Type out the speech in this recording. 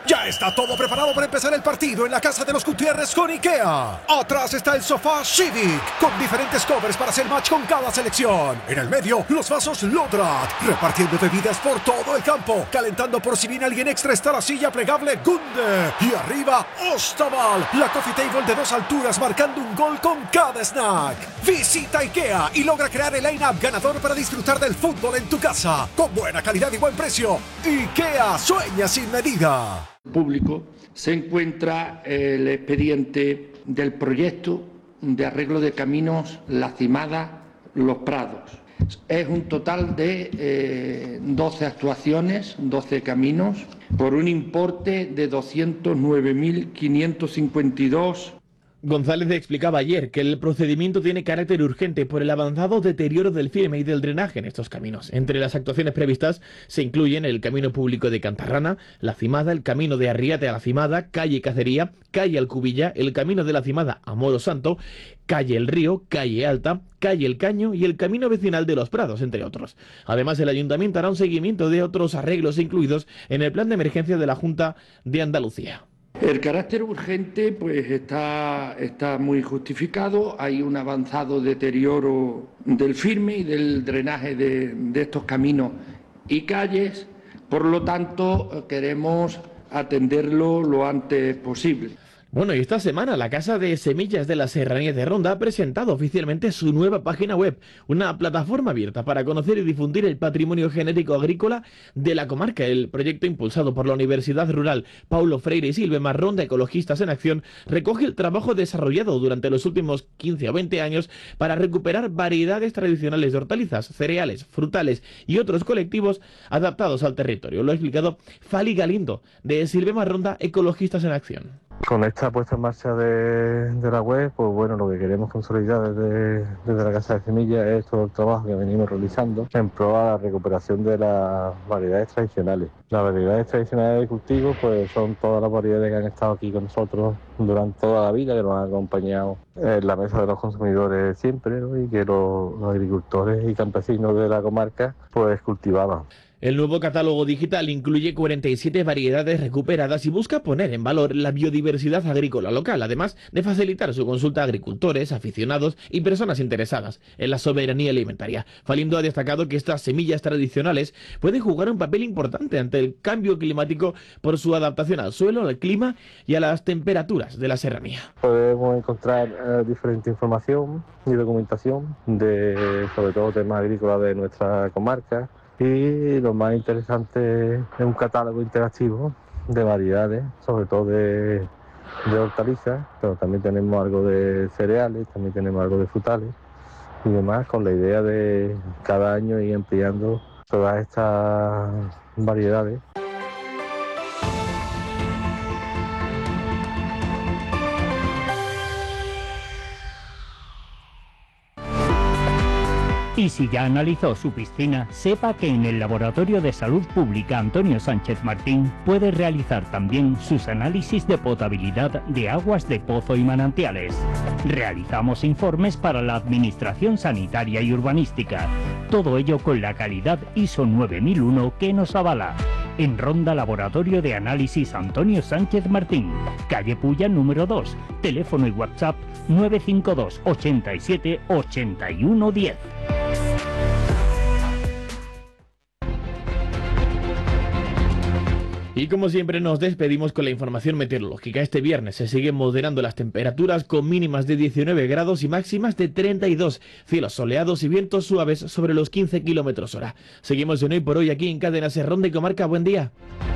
Ya está todo preparado para empezar el partido en la casa de los Gutiérrez con IKEA. Atrás está el sofá Civic, con diferentes covers para hacer match con cada selección. En el medio, los vasos Lodrat, repartiendo bebidas por todo el campo. Calentando por si viene alguien extra está la silla plegable Gunde. Y arriba, Ostaval, la coffee table de 2 alturas marcando un gol con cada snack. Visita IKEA y logra crear el line-up ganador para disfrutar del fútbol en tu casa. Con buena calidad y buen precio. IKEA sueña sin medida. Público se encuentra el expediente del proyecto de arreglo de caminos La Cimada, Los Prados. Es un total de 12 actuaciones, 12 caminos, por un importe de 209.552. González explicaba ayer que el procedimiento tiene carácter urgente por el avanzado deterioro del firme y del drenaje en estos caminos. Entre las actuaciones previstas se incluyen el camino público de Cantarrana, La Cimada, el camino de Arriate a La Cimada, calle Cacería, calle Alcubilla, el camino de La Cimada a Moro Santo, calle El Río, calle Alta, calle El Caño y el camino vecinal de Los Prados, entre otros. Además, el ayuntamiento hará un seguimiento de otros arreglos incluidos en el plan de emergencia de la Junta de Andalucía. El carácter urgente pues está muy justificado. Hay un avanzado deterioro del firme y del drenaje de estos caminos y calles. Por lo tanto, queremos atenderlo lo antes posible. Bueno, y esta semana la Casa de Semillas de la Serranía de Ronda ha presentado oficialmente su nueva página web, una plataforma abierta para conocer y difundir el patrimonio genético agrícola de la comarca. El proyecto, impulsado por la Universidad Rural Paulo Freire y Silvema Ronda Ecologistas en Acción, recoge el trabajo desarrollado durante los últimos 15 o 20 años para recuperar variedades tradicionales de hortalizas, cereales, frutales y otros colectivos adaptados al territorio. Lo ha explicado Fali Galindo, de Silvema Ronda Ecologistas en Acción. Con esta puesta en marcha de la web, pues bueno, lo que queremos consolidar desde la Casa de Semillas es todo el trabajo que venimos realizando en pro a la recuperación de las variedades tradicionales. Las variedades tradicionales de cultivo pues son todas las variedades que han estado aquí con nosotros durante toda la vida, que nos han acompañado en la mesa de los consumidores siempre, ¿no? Y que los agricultores y campesinos de la comarca pues cultivaban. El nuevo catálogo digital incluye 47 variedades recuperadas y busca poner en valor la biodiversidad agrícola local, además de facilitar su consulta a agricultores, aficionados y personas interesadas en la soberanía alimentaria. Falindo ha destacado que estas semillas tradicionales pueden jugar un papel importante ante el cambio climático por su adaptación al suelo, al clima y a las temperaturas de la serranía. Podemos encontrar diferente información y documentación de sobre todo temas agrícolas de nuestra comarca. Y lo más interesante es un catálogo interactivo de variedades, sobre todo de hortalizas, pero también tenemos algo de cereales, también tenemos algo de frutales y demás, con la idea de cada año ir ampliando todas estas variedades. Y si ya analizó su piscina, sepa que en el Laboratorio de Salud Pública Antonio Sánchez Martín puede realizar también sus análisis de potabilidad de aguas de pozo y manantiales. Realizamos informes para la Administración Sanitaria y Urbanística. Todo ello con la calidad ISO 9001 que nos avala. En Ronda, Laboratorio de Análisis Antonio Sánchez Martín, calle Puya número 2, teléfono y WhatsApp 952 87 81 10. Y como siempre nos despedimos con la información meteorológica. Este viernes se siguen moderando las temperaturas con mínimas de 19 grados y máximas de 32. Cielos soleados y vientos suaves sobre los 15 km/h. Seguimos en Hoy por Hoy aquí en Cadena Ser Ronda y Comarca. Buen día.